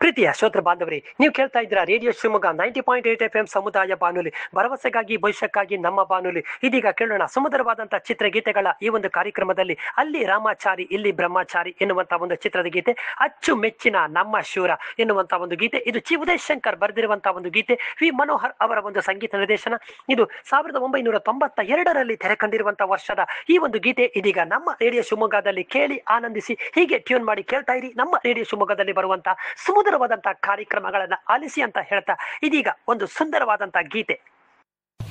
ಪ್ರೀತಿಯ ಶ್ರೋತೃ ಬಾಂಧವರೇ, ನೀವು ಕೇಳ್ತಾ ಇದ್ದೀರಾ ರೇಡಿಯೋ ಶಿವಮೊಗ್ಗ 90.8 FM ಸಮುದಾಯ ಬಾನುಲಿ, ಭರವಸೆಗಾಗಿ ಭವಿಷ್ಯಕ್ಕಾಗಿ ನಮ್ಮ ಬಾನುಲಿ. ಇದೀಗ ಕೇಳೋಣ ಸುಮಧುರವಾದಂತಹ ಚಿತ್ರಗೀತೆಗಳ ಈ ಒಂದು ಕಾರ್ಯಕ್ರಮದಲ್ಲಿ ಅಲ್ಲಿ ರಾಮಾಚಾರಿ ಇಲ್ಲಿ ಬ್ರಹ್ಮಚಾರಿ ಎನ್ನುವಂತಹ ಒಂದು ಚಿತ್ರದ ಗೀತೆ, ಅಚ್ಚುಮೆಚ್ಚಿನ ನಮ್ಮ ಶೂರ ಎನ್ನುವಂತಹ ಒಂದು ಗೀತೆ. ಇದು ಚಿ ಉದಯ್ ಶಂಕರ್ ಬರೆದಿರುವಂತಹ ಒಂದು ಗೀತೆ, ವಿ ಮನೋಹರ್ ಅವರ ಒಂದು ಸಂಗೀತ ನಿರ್ದೇಶನ. ಇದು 1992ರಲ್ಲಿ ತೆರೆ ಕಂಡಿರುವಂತಹ ವರ್ಷದ ಈ ಒಂದು ಗೀತೆ ಇದೀಗ ನಮ್ಮ ರೇಡಿಯೋ ಶಿವಮೊಗ್ಗದಲ್ಲಿ ಕೇಳಿ ಆನಂದಿಸಿ. ಹೀಗೆ ಟ್ಯೂನ್ ಮಾಡಿ ಕೇಳ್ತಾ ಇರಿ ನಮ್ಮ ರೇಡಿಯೋ ಶಿವಮೊಗ್ಗದಲ್ಲಿ ಬರುವಂತಹ ಸುಮಧುರವಾದಂತಹ ಕಾರ್ಯಕ್ರಮಗಳನ್ನ ಆಲಿಸಿ ಅಂತ ಹೇಳ್ತಾ ಇದೀಗ ಒಂದು ಸುಂದರವಾದಂತಹ ಗೀತೆ.